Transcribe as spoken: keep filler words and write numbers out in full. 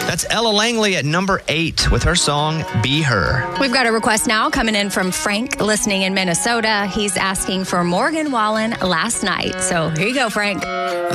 That's Ella Langley at number eight with her song, Be Her. We've got a request now coming in from Frank, listening in Minnesota. He's asking for Morgan Wallen, Last Night. So here you go, Frank.